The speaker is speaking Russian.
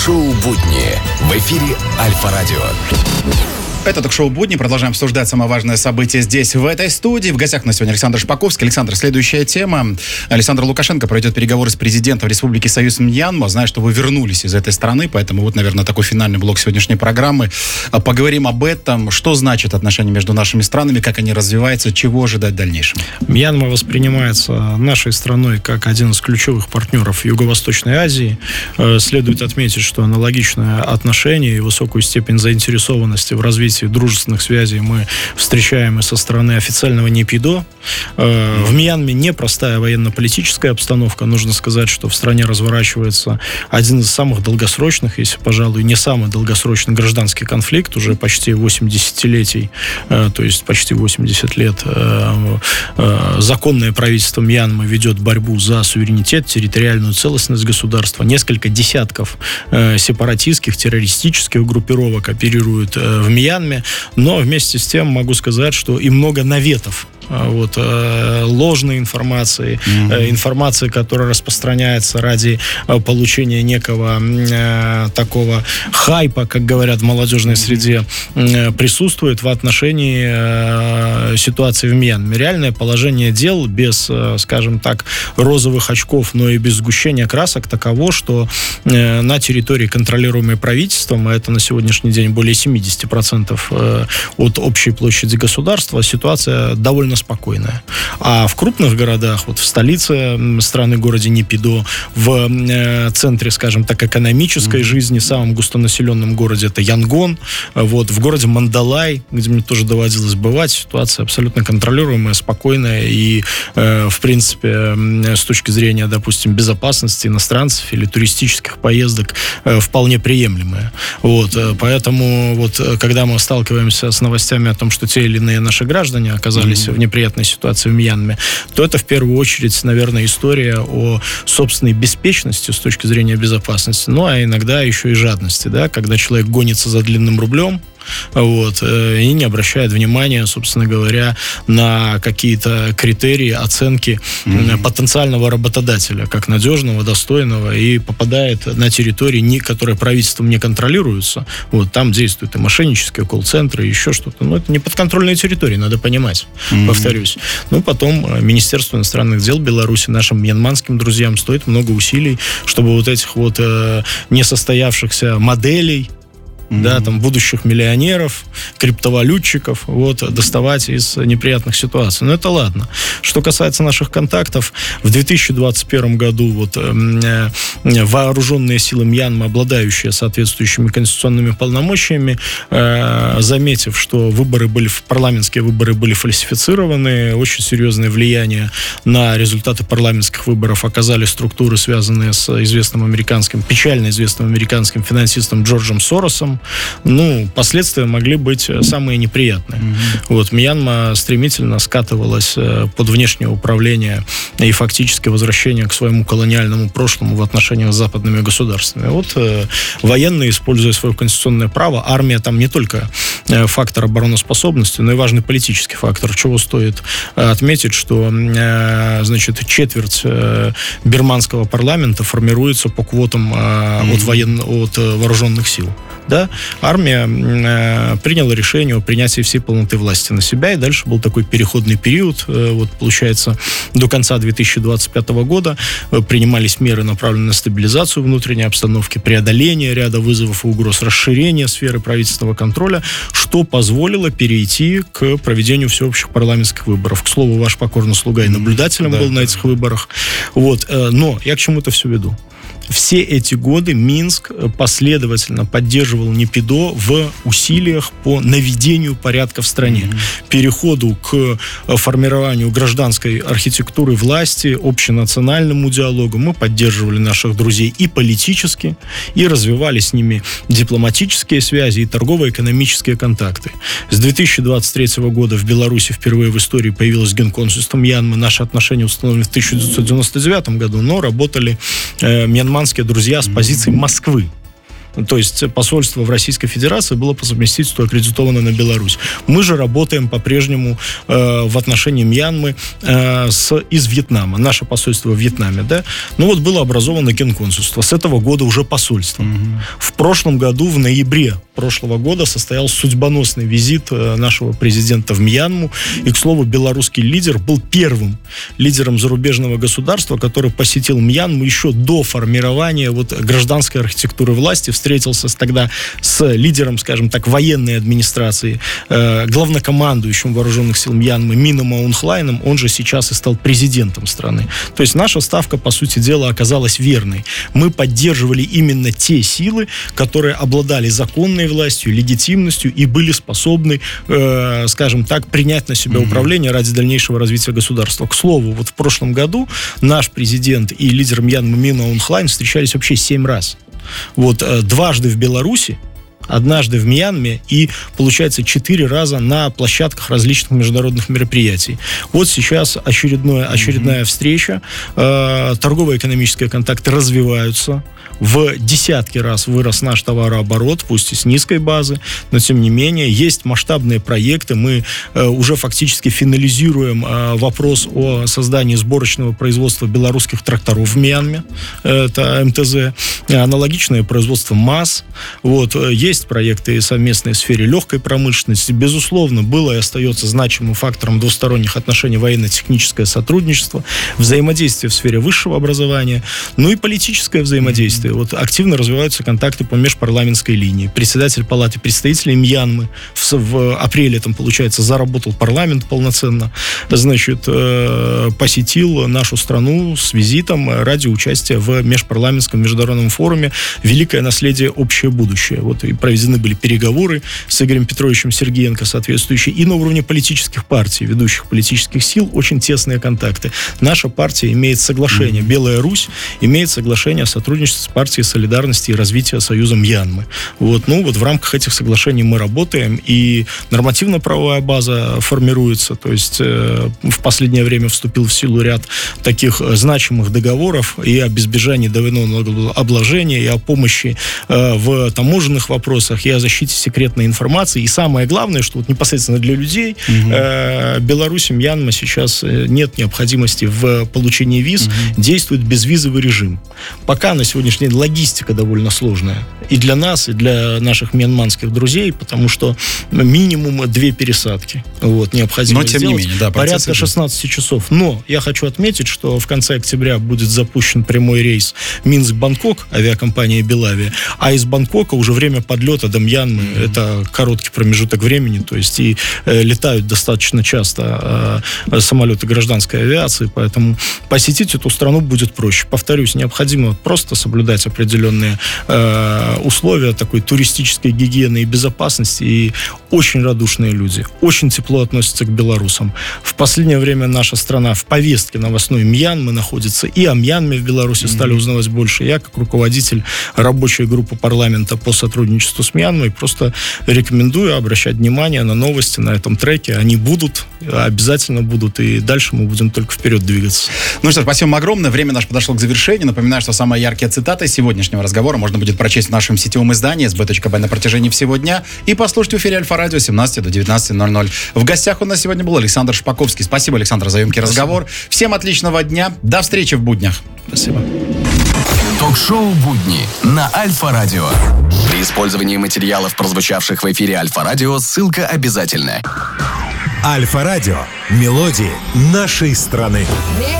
Шоу «Будни» в эфире Альфа-радио. Это ток-шоу «Будни». Продолжаем обсуждать самое важное событие здесь, в этой студии. В гостях на сегодня Александр Шпаковский. Александр, следующая тема. Александр Лукашенко проведет переговоры с президентом Республики Союз Мьянма. Знаю, что вы вернулись из этой страны, поэтому вот, наверное, такой финальный блок сегодняшней программы. Поговорим об этом. Что значит отношения между нашими странами, как они развиваются, чего ожидать в дальнейшем? Мьянма воспринимается нашей страной как один из ключевых партнеров Юго-Восточной Азии. Следует отметить, что аналогичное отношение и высокую степень заинтересованности в развитии дружественных связей мы встречаем и со стороны официального НЕПИДО. В Мьянме непростая военно-политическая обстановка. Нужно сказать, что в стране разворачивается один из самых долгосрочных, если, пожалуй, не самый долгосрочный гражданский конфликт, уже почти 8 десятилетий, то есть почти 80 лет. Законное правительство Мьянмы ведет борьбу за суверенитет, территориальную целостность государства. Несколько десятков сепаратистских, террористических группировок оперируют в Мьянме. Но вместе с тем могу сказать, что и много наветов. Ложной информации, информации, которая распространяется ради получения некого такого хайпа, как говорят в молодежной среде, присутствует в отношении ситуации в Мьянме. Реальное положение дел без, скажем так, розовых очков, но и без сгущения красок таково, что на территории, контролируемой правительством, а это на сегодняшний день более 70% от общей площади государства, ситуация довольно спокойная. А в крупных городах, вот в столице страны, городе Нейпидо, в центре, скажем так, экономической жизни, самом густонаселенном городе это Янгон, вот, в городе Мандалай, где мне тоже доводилось бывать, ситуация абсолютно контролируемая, спокойная и, в принципе, с точки зрения, допустим, безопасности иностранцев или туристических поездок, вполне приемлемая. Вот, поэтому, вот, когда мы сталкиваемся с новостями о том, что те или иные наши граждане оказались в неприятной ситуации в Мьянме, то это в первую очередь, наверное, история о собственной беспечности с точки зрения безопасности, ну, а иногда еще и жадности, да, когда человек гонится за длинным рублем, вот, и не обращает внимания, собственно говоря, на какие-то критерии оценки потенциального работодателя, как надежного, достойного, и попадает на территории, которые правительством не контролируются. Вот, там действуют и мошеннические колл-центры, и еще что-то. Но это не подконтрольные территории, надо понимать, повторюсь. Ну, потом Министерство иностранных дел Беларуси нашим мьянманским друзьям стоит много усилий, чтобы вот этих вот несостоявшихся моделей, да, там, будущих миллионеров, криптовалютчиков, вот, доставать из неприятных ситуаций. Но это ладно. Что касается наших контактов, в 2021 году вот, вооруженные силы Мьянмы, обладающие соответствующими конституционными полномочиями, заметив, что парламентские выборы были фальсифицированы, очень серьезное влияние на результаты парламентских выборов оказали структуры, связанные с печально известным американским финансистом Джорджем Соросом. Ну, последствия могли быть самые неприятные. Вот, Мьянма стремительно скатывалась под внешнее управление и фактически возвращение к своему колониальному прошлому в отношениях с западными государствами. Вот военные, используя свое конституционное право, армия там не только фактор обороноспособности, но и важный политический фактор, чего стоит отметить, что, значит, четверть бирманского парламента формируется по квотам от вооруженных сил. Да? Армия приняла решение о принятии всей полноты власти на себя, и дальше был такой переходный период, вот, получается, до конца 2025 года принимались меры, направленные на стабилизацию внутренней обстановки, преодоление ряда вызовов и угроз, расширение сферы правительственного контроля, что позволило перейти к проведению всеобщих парламентских выборов. К слову, ваш покорный слуга и наблюдателем был на этих выборах. Вот. Но я к чему это все веду? Все эти годы Минск последовательно поддерживал НЕПИДО в усилиях по наведению порядка в стране, переходу к формированию гражданской архитектуры власти, общенациональному диалогу. Мы поддерживали наших друзей и политически, и развивали с ними дипломатические связи и торгово-экономические контакты. С 2023 года в Беларуси впервые в истории появилось генконсульство Мьянмы. Наши отношения установлены в 1999 году, но работали мьянманские друзья с позиции Москвы. То есть посольство в Российской Федерации было по совместительству аккредитовано на Беларусь. Мы же работаем по-прежнему в отношении Мьянмы из Вьетнама. Наше посольство в Вьетнаме, да? Ну вот было образовано генконсульство. С этого года уже посольство. В прошлом году, в ноябре прошлого года, состоялся судьбоносный визит нашего президента в Мьянму. И, к слову, белорусский лидер был первым лидером зарубежного государства, который посетил Мьянму еще до формирования гражданской архитектуры власти, встретился тогда с лидером, скажем так, военной администрации, главнокомандующим вооруженных сил Мьянмы Мином Аун Хлайном, он же сейчас и стал президентом страны. То есть наша ставка, по сути дела, оказалась верной. Мы поддерживали именно те силы, которые обладали законной властью, легитимностью и были способны, скажем так, принять на себя управление ради дальнейшего развития государства. К слову, в прошлом году наш президент и лидер Мьянмы Мин Аун Хлайн встречались вообще 7 раз. Дважды в Беларуси, однажды в Мьянме и, получается, 4 раза на площадках различных международных мероприятий. Вот сейчас очередная встреча. Торгово-экономические контакты развиваются. В десятки раз вырос наш товарооборот, пусть и с низкой базы, но тем не менее есть масштабные проекты. Мы уже фактически финализируем вопрос о создании сборочного производства белорусских тракторов в Мьянме. Это МТЗ. Аналогичное производство МАЗ. Есть проекты совместные в сфере легкой промышленности. Безусловно, было и остается значимым фактором двусторонних отношений военно-техническое сотрудничество, взаимодействие в сфере высшего образования, ну и политическое взаимодействие. Активно развиваются контакты по межпарламентской линии. Председатель Палаты представителей Мьянмы в апреле, получается, заработал парламент полноценно, посетил нашу страну с визитом ради участия в межпарламентском международном форуме «Великое наследие. Общее будущее». И проведены были переговоры с Игорем Петровичем Сергеенко соответствующие, и на уровне политических партий, ведущих политических сил, очень тесные контакты. Наша партия имеет соглашение, Белая Русь имеет соглашение о сотрудничестве с партией солидарности и развития Союза Мьянмы. В рамках этих соглашений мы работаем, и нормативно-правовая база формируется, то есть в последнее время вступил в силу ряд таких значимых договоров и об избежании двойного обложения, и о помощи в таможенных вопросах, и о защите секретной информации. И самое главное, что непосредственно для людей Беларусь и Мьянма сейчас нет необходимости в получении виз, действует безвизовый режим. Пока на сегодняшний день логистика довольно сложная и для нас, и для наших мьянманских друзей, потому что минимум 2 пересадки необходимо сделать. Но, тем не менее, да, порядка 16 часов. Но я хочу отметить, что в конце октября будет запущен прямой рейс Минск-Бангкок, авиакомпания «Белавия», а из Бангкока уже время подлета до Мьянмы, это короткий промежуток времени, то есть и летают достаточно часто самолеты гражданской авиации, поэтому посетить эту страну будет проще. Повторюсь, необходимо просто соблюдать определенные условия такой туристической гигиены и безопасности, и очень радушные люди, очень тепло относятся к белорусам. В последнее время наша страна в повестке новостной Мьянмы находится, и о Мьянме в Беларуси стали узнавать больше. Я, как руководитель рабочей группы парламента по сотрудничеству с Мьянмой, просто рекомендую обращать внимание на новости на этом треке. Они будут, обязательно будут, и дальше мы будем только вперед двигаться. Ну что ж, спасибо вам огромное. Время наше подошло к завершению. Напоминаю, что самые яркие цитаты сегодняшнего разговора можно будет прочесть в нашем сетевом издании sb.by на протяжении всего дня и послушать в эфире Альфа-радио с 17 до 19:00. В гостях у нас сегодня был Александр Шпаковский. Спасибо, Александр, за емкий разговор. Всем отличного дня. До встречи в буднях. Спасибо. Ток-шоу «Будни» на Альфа-радио. При использовании материалов, прозвучавших в эфире Альфа-радио, ссылка обязательна. Альфа-радио. Мелодии нашей страны.